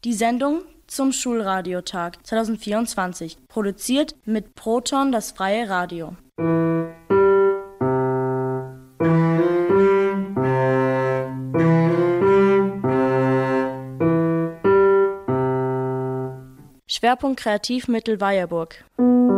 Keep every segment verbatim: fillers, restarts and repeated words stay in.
Die Sendung zum Schulradiotag zwanzig vierundzwanzig, produziert mit Proton, das freie Radio. Schwerpunkt Kreativmittel Weierburg.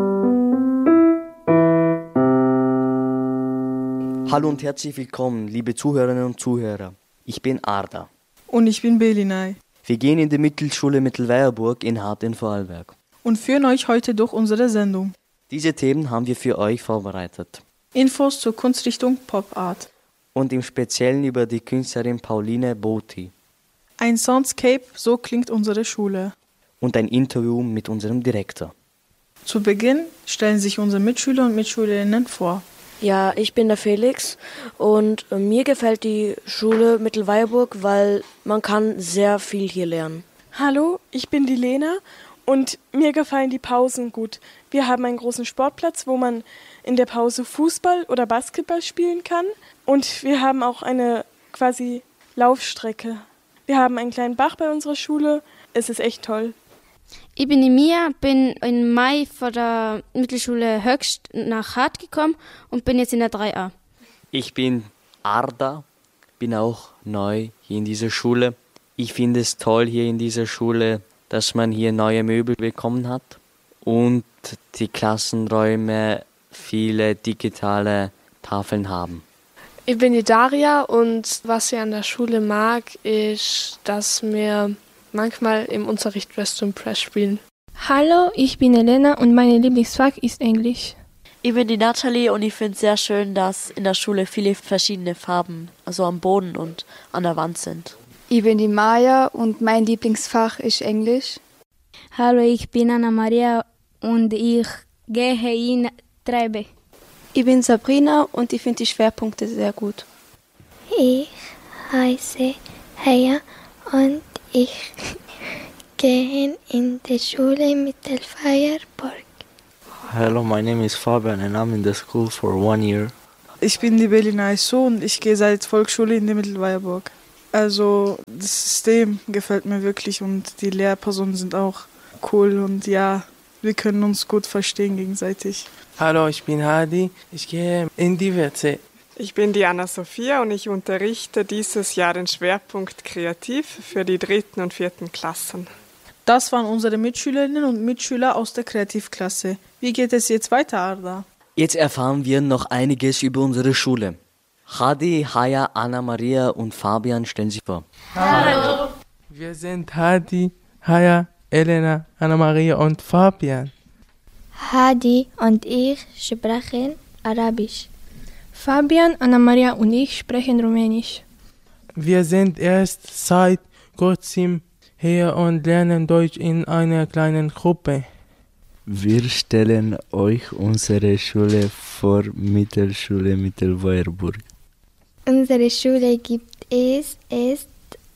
Hallo und herzlich willkommen, liebe Zuhörerinnen und Zuhörer. Ich bin Arda. Und ich bin Belinay. Wir gehen in die Mittelschule Mittelweierburg in Hart in Vorarlberg und führen euch heute durch unsere Sendung. Diese Themen haben wir für euch vorbereitet. Infos zur Kunstrichtung Pop Art. Und im Speziellen über die Künstlerin Pauline Bothi. Ein Soundscape, so klingt unsere Schule. Und ein Interview mit unserem Direktor. Zu Beginn stellen sich unsere Mitschüler und Mitschülerinnen vor. Ja, ich bin der Felix und äh, mir gefällt die Schule Mittelweierburg, weil man kann sehr viel hier lernen. Hallo, ich bin die Lena und mir gefallen die Pausen gut. Wir haben einen großen Sportplatz, wo man in der Pause Fußball oder Basketball spielen kann und wir haben auch eine quasi Laufstrecke. Wir haben einen kleinen Bach bei unserer Schule, es ist echt toll. Ich bin die Mia, bin im Mai von der Mittelschule Höchst nach Hart gekommen und bin jetzt in der drei a. Ich bin Arda, bin auch neu hier in dieser Schule. Ich finde es toll hier in dieser Schule, dass man hier neue Möbel bekommen hat und die Klassenräume viele digitale Tafeln haben. Ich bin die Daria und was ich an der Schule mag, ist, dass wir manchmal im Unterricht Rest und Press spielen. Hallo, ich bin Elena und mein Lieblingsfach ist Englisch. Ich bin die Natalie und ich finde es sehr schön, dass in der Schule viele verschiedene Farben, also am Boden und an der Wand sind. Ich bin die Maja und mein Lieblingsfach ist Englisch. Hallo, ich bin Anna Maria und ich gehe in drei b. Ich bin Sabrina und ich finde die Schwerpunkte sehr gut. Ich heiße Heya und ich gehe in die Schule Mittelweierburg. Hello, my name is Fabian and I'm in the school for one year. Ich bin die Belinay So und ich gehe seit Volksschule in die Mittelweierburg. Also das System gefällt mir wirklich und die Lehrpersonen sind auch cool und ja, wir können uns gut verstehen gegenseitig. Hallo, ich bin Hadi, ich gehe in die W C. Ich bin die Anna-Sophia und ich unterrichte dieses Jahr den Schwerpunkt Kreativ für die dritten und vierten Klassen. Das waren unsere Mitschülerinnen und Mitschüler aus der Kreativklasse. Wie geht es jetzt weiter, Arda? Jetzt erfahren wir noch einiges über unsere Schule. Hadi, Haya, Anna Maria und Fabian stellen sich vor. Hallo! Wir sind Hadi, Haya, Elena, Anna Maria und Fabian. Hadi und ich sprechen Arabisch. Fabian, Anna Maria und ich sprechen Rumänisch. Wir sind erst seit kurzem hier und lernen Deutsch in einer kleinen Gruppe. Wir stellen euch unsere Schule vor, Mittelschule Mittelweierburg. Unsere Schule gibt es erst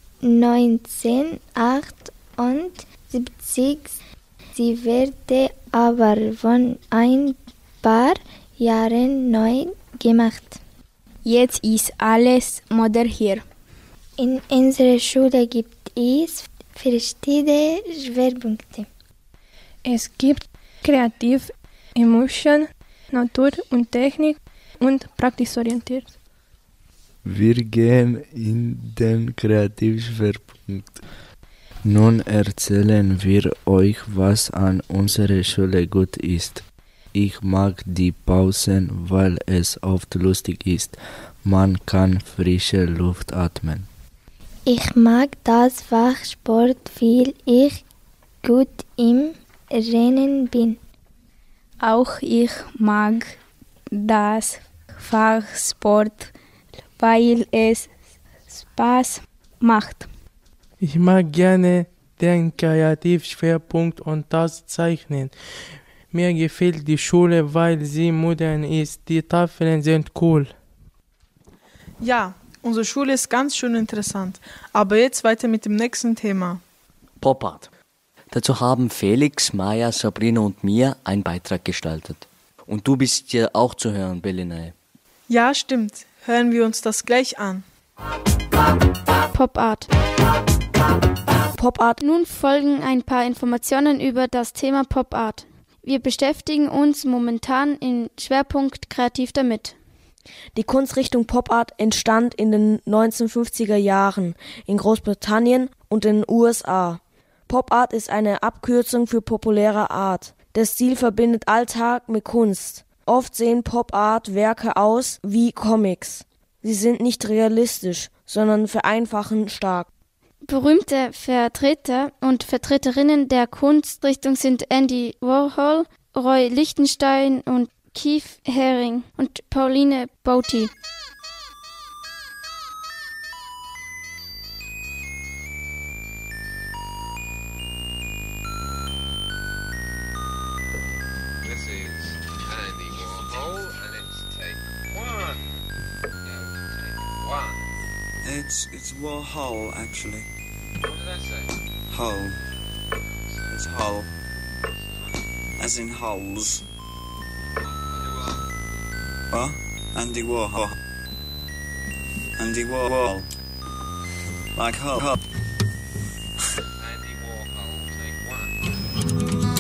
neunzehnhundertachtundsiebzig. Sie wurde aber von ein paar Jahren neu gemacht. Jetzt ist alles modern hier. In unserer Schule gibt es verschiedene Schwerpunkte. Es gibt Kreativ, Emotion, Natur und Technik und praxisorientiert. Wir gehen in den Kreativschwerpunkt. Nun erzählen wir euch, was an unserer Schule gut ist. Ich mag die Pausen, weil es oft lustig ist. Man kann frische Luft atmen. Ich mag das Fach Sport, weil ich gut im Rennen bin. Auch ich mag das Fach Sport, weil es Spaß macht. Ich mag gerne den Kreativschwerpunkt und das Zeichnen. Mir gefällt die Schule, weil sie modern ist. Die Tafeln sind cool. Ja, unsere Schule ist ganz schön interessant. Aber jetzt weiter mit dem nächsten Thema. Pop Art. Dazu haben Felix, Maja, Sabrina und Mia einen Beitrag gestaltet. Und du bist ja auch zu hören, Belinay. Ja, stimmt. Hören wir uns das gleich an. Pop Art. Pop Art. Nun folgen ein paar Informationen über das Thema Pop Art. Wir beschäftigen uns momentan im Schwerpunkt kreativ damit. Die Kunstrichtung Pop Art entstand in den neunzehnhundertfünfziger Jahren in Großbritannien und den U S A. Pop Art ist eine Abkürzung für populäre Art. Der Stil verbindet Alltag mit Kunst. Oft sehen Pop Art Werke aus wie Comics. Sie sind nicht realistisch, sondern vereinfachen stark. Berühmte Vertreter und Vertreterinnen der Kunstrichtung sind Andy Warhol, Roy Lichtenstein und Keith Haring und Pauline Botti. This is Andy Warhol and it's take one. No, take one. It's it's Warhol actually. What did I say? Hole. It's hole. As in holes. What? Andy Warhol. Andy Warhol. Like hole. hole. Andy Warhol, take one.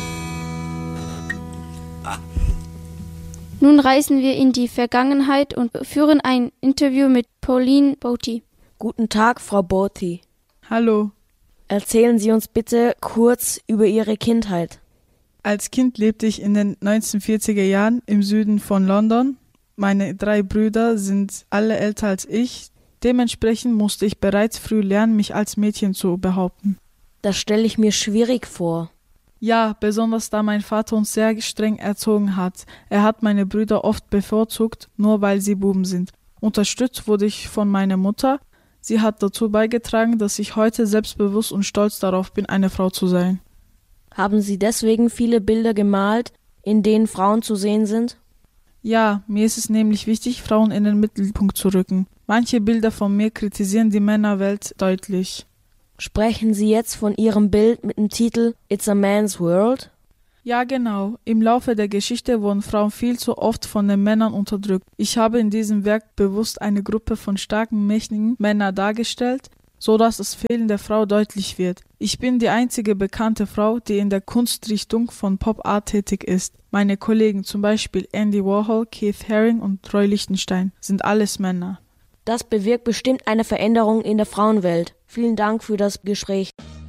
Ah. Nun reisen wir in die Vergangenheit und führen ein Interview mit Pauline Botti. Guten Tag, Frau Botti. Hallo. Erzählen Sie uns bitte kurz über Ihre Kindheit. Als Kind lebte ich in den neunzehnhundertvierziger Jahren im Süden von London. Meine drei Brüder sind alle älter als ich. Dementsprechend musste ich bereits früh lernen, mich als Mädchen zu behaupten. Das stelle ich mir schwierig vor. Ja, besonders da mein Vater uns sehr streng erzogen hat. Er hat meine Brüder oft bevorzugt, nur weil sie Buben sind. Unterstützt wurde ich von meiner Mutter. Sie hat dazu beigetragen, dass ich heute selbstbewusst und stolz darauf bin, eine Frau zu sein. Haben Sie deswegen viele Bilder gemalt, in denen Frauen zu sehen sind? Ja, mir ist es nämlich wichtig, Frauen in den Mittelpunkt zu rücken. Manche Bilder von mir kritisieren die Männerwelt deutlich. Sprechen Sie jetzt von Ihrem Bild mit dem Titel It's a Man's World? Ja, genau. Im Laufe der Geschichte wurden Frauen viel zu oft von den Männern unterdrückt. Ich habe in diesem Werk bewusst eine Gruppe von starken, mächtigen Männern dargestellt, so dass das Fehlen der Frau deutlich wird. Ich bin die einzige bekannte Frau, die in der Kunstrichtung von Pop Art tätig ist. Meine Kollegen, zum Beispiel Andy Warhol, Keith Haring und Roy Lichtenstein, sind alles Männer. Das bewirkt bestimmt eine Veränderung in der Frauenwelt. Vielen Dank für das Gespräch.